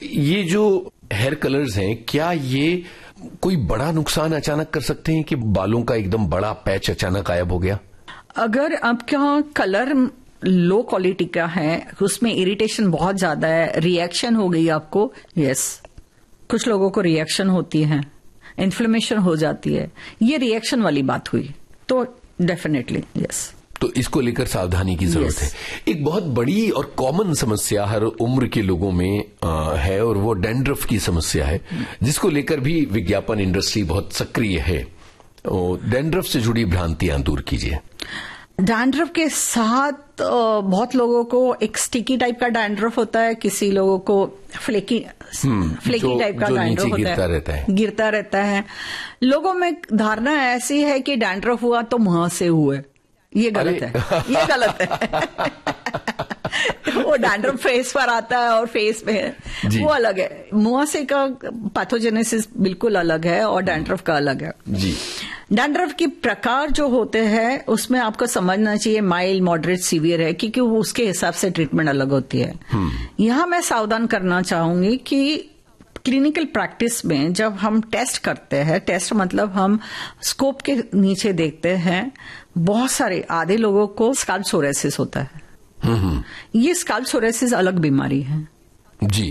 ये जो hair colours हैं, क्या ये कोई बड़ा नुकसान अचानक कर सकते हैं कि बालों का एकदम बड़ा पैच अचानक गायब हो गया? अगर आपका कलर लो क्वालिटी का है, उसमें इरिटेशन बहुत ज्यादा है, रिएक्शन हो गई आपको, यस, कुछ लोगों को रिएक्शन होती है, इन्फ्लेमेशन हो जाती है, ये रिएक्शन वाली बात हुई, तो डेफिनेटली यस। तो इसको लेकर सावधानी की जरूरत है। एक बहुत बड़ी और कॉमन समस्या हर उम्र के लोगों में है, और वो डैंड्रफ की समस्या है, जिसको लेकर भी विज्ञापन इंडस्ट्री बहुत सक्रिय है। डैंड्रफ से जुड़ी भ्रांतियां दूर कीजिए। डैंड्रफ के साथ बहुत लोगों को एक स्टिकी टाइप का डैंड्रफ होता है, किसी लोगों को फ्लेकी टाइप का डैंड्रफ होता है, गिरता रहता है। लोगों में धारणा ऐसी है कि डैंड्रफ हुआ तो मुंह से हुए, ये गलत है, ये गलत है। वो डैंड्रफ फेस पर आता है और फेस पे है, वो अलग है। मुहासे का पैथोजेनेसिस बिल्कुल अलग है और डैंड्रफ का अलग है जी। डैंड्रफ के प्रकार जो होते हैं उसमें आपको समझना चाहिए माइल्ड, मॉडरेट, सीवियर है, क्योंकि वो उसके हिसाब से ट्रीटमेंट अलग होती है। यहां मैं सावधान करना चाहूंगी कि क्लिनिकल प्रैक्टिस में जब हम टेस्ट करते हैं, टेस्ट मतलब हम स्कोप के नीचे देखते हैं, बहुत सारे आधे लोगों को स्काल्प सोरेसिस होता है। ये स्काल्प सोरेसिस अलग बीमारी है जी।